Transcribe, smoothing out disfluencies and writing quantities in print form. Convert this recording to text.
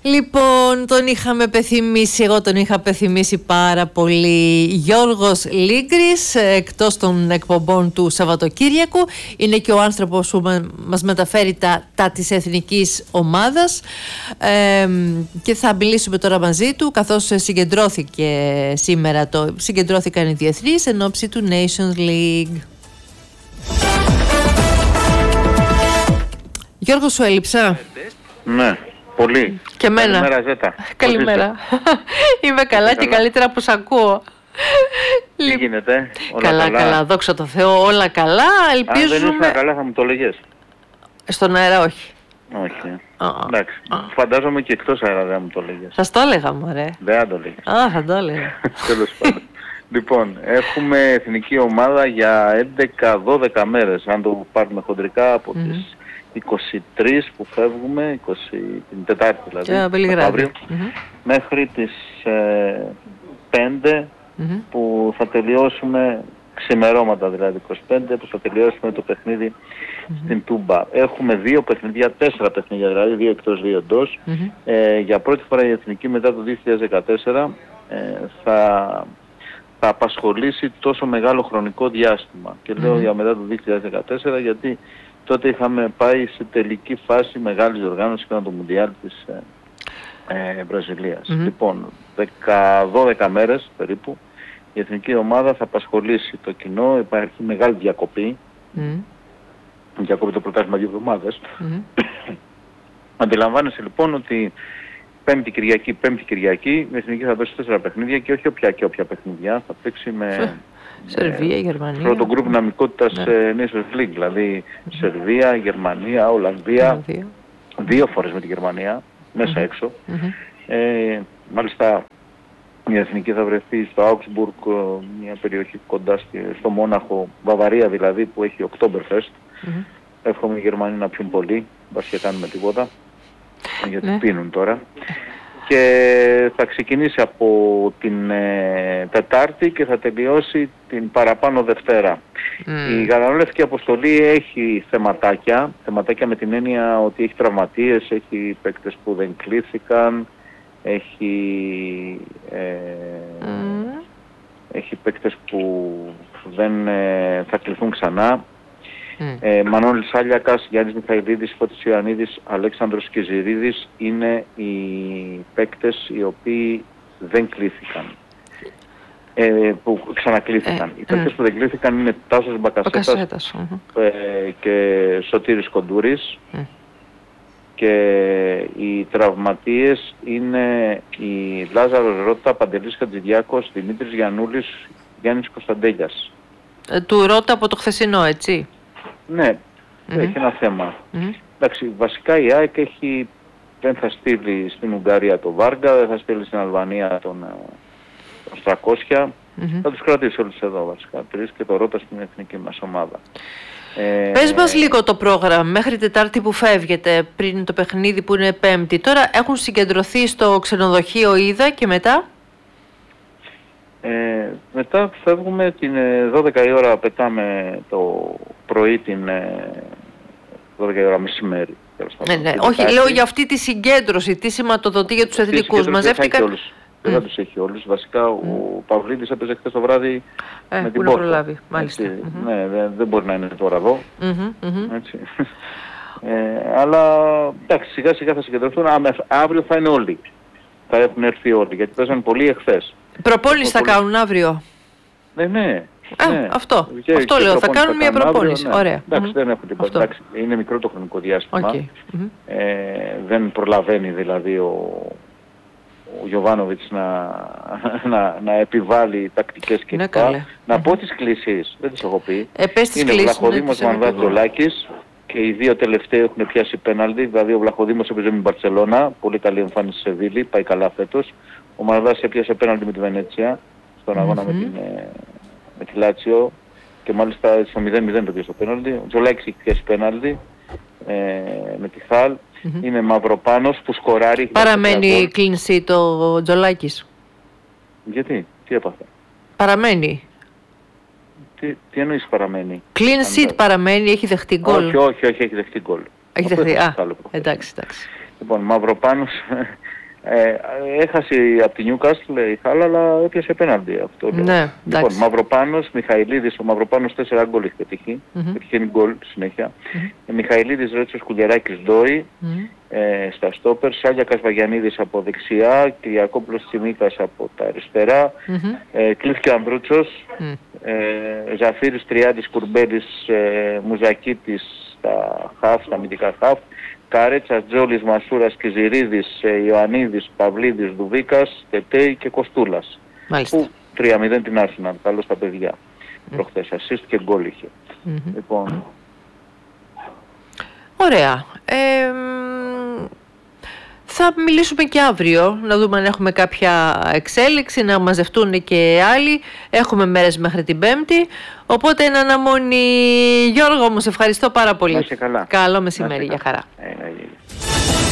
Λοιπόν, τον είχαμε πεθυμίσει, εγώ τον είχα πεθυμίσει πάρα πολύ. Γιώργος Λίγκρης, εκτός των εκπομπών του Σαββατοκύριακου, είναι και ο άνθρωπος που μας μεταφέρει τα της εθνικής ομάδας, και θα μιλήσουμε τώρα μαζί του, καθώς συγκεντρώθηκαν οι διεθνείς εν ώψη του Nations League. Γιώργο, σου έλειψα? Ναι. Πολύ. Και εμένα. Καλημέρα, Ζέτα. Καλημέρα. Είμαι καλά και καλύτερα που σ' ακούω. Τι γίνεται, όλα καλά, δόξα τω Θεώ, όλα καλά. Ελπίζουμε... Αν δεν ήσουν καλά θα μου το λέγες. Στον αέρα όχι. Όχι. Εντάξει. Φαντάζομαι και εκτός αέρα δεν μου το λέγες. Θα το έλεγα, μωρέ. Δεν θα το λέγες. Θα το έλεγα. Τέλος πάντων. Λοιπόν, έχουμε εθνική ομάδα για 11-12 μέρες, αν το πάρουμε χοντρικά από τις 23 που φεύγουμε, την Τετάρτη δηλαδή, αύριο, μέχρι τις 5 που θα τελειώσουμε, ξημερώματα δηλαδή 25, που θα τελειώσουμε το παιχνίδι στην Τούμπα. Έχουμε 4 παιχνίδια δηλαδή, 2 εκτός, 2 εντός. Για πρώτη φορά η εθνική μετά το 2014 θα απασχολήσει τόσο μεγάλο χρονικό διάστημα. Και λέω για μετά το 2014 γιατί τότε είχαμε πάει σε τελική φάση μεγάλης οργάνωσης και το Μουντιάλ της Βραζιλίας. Λοιπόν, 12 μέρες περίπου η εθνική ομάδα θα απασχολήσει το κοινό, υπάρχει μεγάλη διακοπή. Διακοπή το πρωτάθλημα 2 εβδομάδες. Αντιλαμβάνεσαι λοιπόν ότι Πέμπτη Κυριακή η εθνική θα δώσει 4 παιχνίδια και όχι όποια παιχνίδια, θα παίξει με... Σερβία, Γερμανία. Πρώτο γκρουπ δυναμικότητας Nations League, δηλαδή Σερβία, Γερμανία, Ολλανδία, 2 φορές με τη Γερμανία, μέσα έξω. Μάλιστα η εθνική θα βρεθεί στο Augsburg, μια περιοχή κοντά στο Μόναχο, Βαβαρία δηλαδή, που έχει Oktoberfest. Εύχομαι οι Γερμανοί να πιούν πολύ, μπας και κάνουμε τίποτα, γιατί πίνουν τώρα. Και θα ξεκινήσει από την Τετάρτη και θα τελειώσει την παραπάνω Δευτέρα. Η Γαλανολευκή αποστολή έχει θεματάκια με την έννοια ότι έχει τραυματίες, έχει παίκτες που δεν κλήθηκαν, έχει παίκτες που δεν θα κληθούν ξανά. Μανώλης Άλιακας, Γιάννης Μιχαηλίδης, Φώτης Ιωαννίδης, Αλέξανδρος Κιζηρίδης είναι οι παίκτες οι οποίοι δεν κλήθηκαν, που ξανακλήθηκαν. Οι παίκτες που δεν κλήθηκαν είναι Τάσος Μπακασέτας και Σωτήρης Κοντούρης, και οι τραυματίες είναι η Λάζαρος Ρώτα, Παντελής Χατζηδιάκος, Δημήτρης Γιαννούλης, Γιάννης Κωνσταντέλιας. Του Ρώτα από το χθεσινό, έτσι? Ναι, έχει ένα θέμα. Εντάξει, βασικά η ΑΕΚ δεν θα στείλει στην Ουγγαρία το Βάργα, δεν θα στείλει στην Αλβανία τον 300. Θα τους κρατήσει όλους εδώ βασικά, 3 και το Ρώτα στην εθνική μας ομάδα. Πες μας λίγο το πρόγραμμα, μέχρι Τετάρτη που φεύγετε, πριν το παιχνίδι που είναι Πέμπτη. Τώρα έχουν συγκεντρωθεί στο ξενοδοχείο Ίδα και μετά? Μετά φεύγουμε την 12 η ώρα, πετάμε το πρωί την 12 η ώρα μεσημέρι. Όχι, λέω για αυτή τη συγκέντρωση, τι σηματοδοτεί για τους εθνικούς. Μαζεύτηκαν... Δεν θα τους έχει όλους. Βασικά ο Παυλίδης έπαιζε χθες το βράδυ με την Πόρτο. Προλάβει, μάλιστα. Ναι, δεν μπορεί να είναι τώρα εδώ. Έτσι. Αλλά εντάξει, σιγά σιγά θα συγκεντρωθούν. Αύριο θα είναι όλοι. Θα έχουν έρθει όλοι, γιατί παίζανε πολλοί εχθές. Προπόνηση θα κάνουν αύριο? Ναι. Αυτό λέω, θα κάνουν μια προπόνηση. Ωραία. Εντάξει, δεν έχουν τίποτα. Εντάξει, είναι μικρό το χρονικό διάστημα. Δεν προλαβαίνει δηλαδή ο Γιοβάνοβιτς να επιβάλλει τακτικές και να πω τις κλήσεις, δεν τις έχω πει. Είναι Βλαχοδήμος, Μανδάς, Τζολάκης και οι 2 τελευταίοι έχουν πιάσει πέναλτι. Δηλαδή ο Βλαχοδήμος έπαιζε με την Μπαρτσελώνα, πολύ καλή εμφάνιση σε Σεβίλη, πάει καλά φέτος. Ο Μανδάς έπιασε πέναλτι με τη Βενέτσια στον αγώνα με τη Λάτσιο και μάλιστα στο 0-0 το πιασε το πέναλτι. Ο Τζολάκης έχει πιάσει πέναλτι με τη Χαλ. Είναι Μαυροπάνος που σκοράρει. Παραμένει clean sheet ο Τζολάκης? Γιατί, τι έπαθε? Παραμένει. Τι εννοείς παραμένει? Clean sheet παραμένει, έχει δεχτεί γκολ? Όχι, έχει δεχτεί γκολ. Έχει δεχτεί, εντάξει. Λοιπόν, Μαυροπάνος έχασε από τη Newcastle η Χάλα, αλλά έπιασε πέναλτι αυτό. Ναι, λοιπόν, Μαυροπάνος, Μιχαηλίδης, ο Μαυροπάνος 4 γκολ έχει πετύχει. Πετυχαίνει γκολ συνέχεια. Μιχαηλίδης, Ρέτσος, Κουλιεράκης, Ντόι στα στόπερ, Σάλιακας, Βαγιανίδης από δεξιά, Κυριακόπουλος, Τσιμίκας από τα αριστερά, Κλειφ και Ανδρούτσος, Ζαφύρης, Τριάντης, Κουρμπέλης, Μουζακίτης στα χαφ, στα αμυντικά χαφ, Καρέτσας, Τζόλης, Μασούρας, Κιζηρίδης, Ιωαννίδης, Παυλίδης, Δουβίκας, Τετέι και Κοστούλας. Μάλιστα. Που 3-0 την Arsenal, καλώς τα παιδιά. Προχθές, assist και γκολ είχε. Λοιπόν. Ωραία. Θα μιλήσουμε και αύριο, να δούμε αν έχουμε κάποια εξέλιξη, να μαζευτούν και άλλοι. Έχουμε μέρες μέχρι την Πέμπτη, οπότε είναι αναμονή. Γιώργο μου, σε ευχαριστώ πάρα πολύ. Να είσαι καλά. Καλό μεσημέρι, για χαρά.